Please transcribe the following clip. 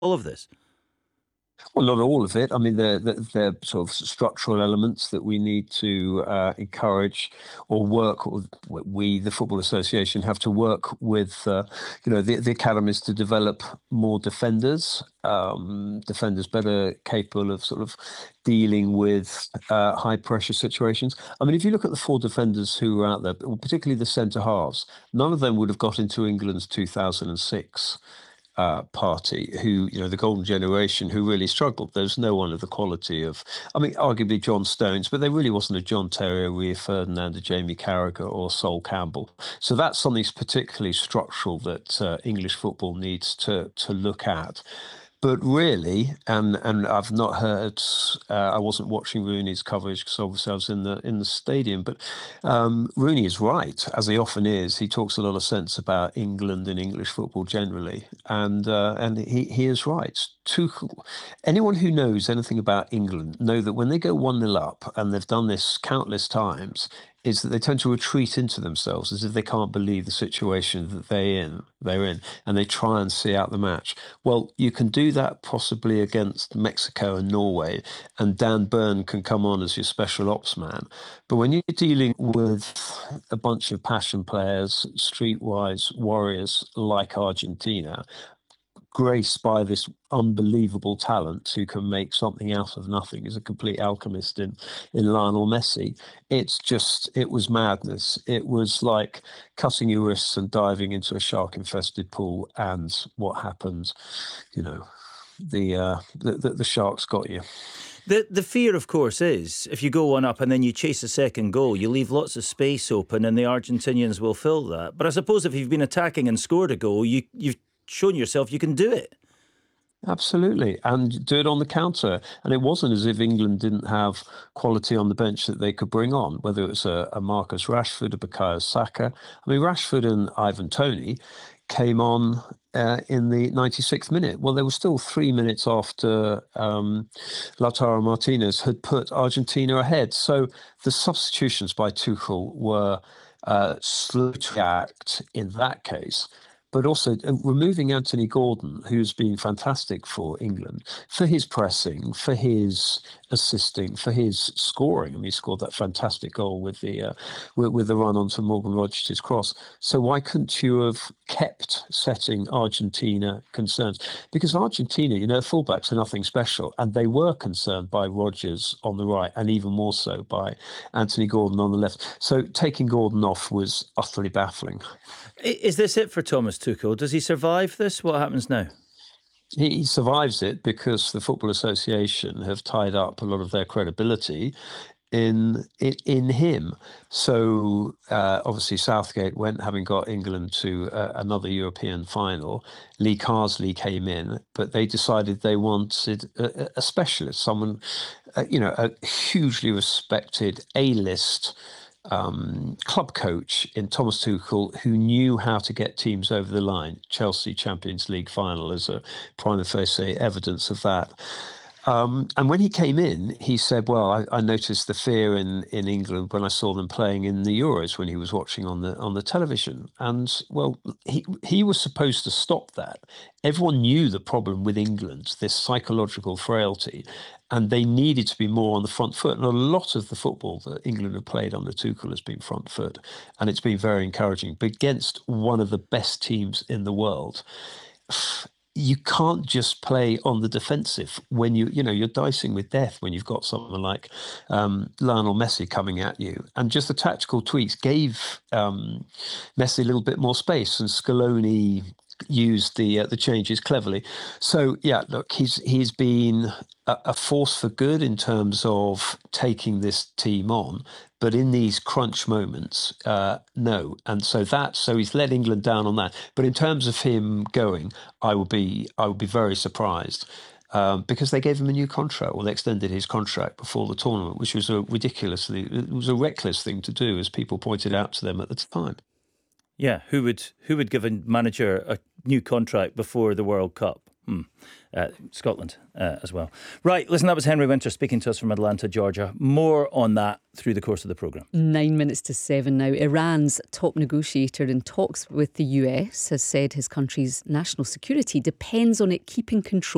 all of this? Well, not all of it. I mean, there sort of structural elements that we need to encourage or work. Or we, the Football Association, have to work with, the academies to develop more defenders. Defenders better capable of sort of dealing with high pressure situations. I mean, if you look at the four defenders who were out there, particularly the centre halves, none of them would have got into England's 2006 party, who, the golden generation, who really struggled. There's no one of the quality of, I mean, arguably John Stones, but there really wasn't a John Terry, a Rio Ferdinand, a Jamie Carragher, or Sol Campbell. So that's something particularly structural that English football needs to look at. But really, and I've not heard. I wasn't watching Rooney's coverage because obviously I was in the stadium. But Rooney is right, as he often is. He talks a lot of sense about England and English football generally, and he is right. Tuchel, anyone who knows anything about England know that when they go 1-0 up, and they've done this countless times, is that they tend to retreat into themselves as if they can't believe the situation that they're in, and they try and see out the match. Well, you can do that possibly against Mexico and Norway, and Dan Burn can come on as your special ops man. But when you're dealing with a bunch of passion players, streetwise warriors like Argentina, graced by this unbelievable talent who can make something out of nothing, is a complete alchemist in Lionel Messi. It was madness. It was like cutting your wrists and diving into a shark-infested pool. And what happened? The sharks got you. The fear, of course, is if you go 1 up and then you chase a second goal, you leave lots of space open and the Argentinians will fill that. But I suppose if you've been attacking and scored a goal, you've shown yourself you can do it. Absolutely, and do it on the counter. And it wasn't as if England didn't have quality on the bench that they could bring on, whether it was a Marcus Rashford, a Bukayo Saka. I mean, Rashford and Ivan Toney came on in the 96th minute. Well, there was still 3 minutes after Lautaro Martinez had put Argentina ahead. So the substitutions by Tuchel were slow to react in that case. But also removing Anthony Gordon, who's been fantastic for England, for his pressing, for his assisting, for his scoring. I mean, he scored that fantastic goal with the run onto Morgan Rogers' cross. So why couldn't you have kept setting Argentina concerns? Because Argentina, fullbacks are nothing special, and they were concerned by Rogers on the right, and even more so by Anthony Gordon on the left. So taking Gordon off was utterly baffling. Is this it for Thomas Tuchel? Does he survive this? What happens now? He survives it because the Football Association have tied up a lot of their credibility in him. So obviously Southgate went, having got England to another European final. Lee Carsley came in, but they decided they wanted a specialist, someone, a hugely respected A-list club coach in Thomas Tuchel, who knew how to get teams over the line. Chelsea Champions League final is a prima facie evidence of that. And when he came in, he said, well, I noticed the fear in England when I saw them playing in the Euros when he was watching on the television. And, well, he was supposed to stop that. Everyone knew the problem with England, this psychological frailty, and they needed to be more on the front foot. And a lot of the football that England have played under Tuchel has been front foot, and it's been very encouraging. But against one of the best teams in the world, you can't just play on the defensive when you're dicing with death when you've got someone like Lionel Messi coming at you. And just the tactical tweaks gave Messi a little bit more space, and Scaloni used the changes cleverly. So yeah, look, he's been a force for good in terms of taking this team on, but in these crunch moments, no. And so he's let England down on that. But in terms of him going, I would be very surprised. Because they gave him a new contract, or they extended his contract before the tournament, which was a reckless thing to do, as people pointed out to them at the time. Yeah, who would give a manager a new contract before the World Cup? Scotland as well. Right, listen, that was Henry Winter speaking to us from Atlanta, Georgia. More on that through the course of the programme. 9 minutes to 7 now. Iran's top negotiator in talks with the US has said his country's national security depends on it keeping control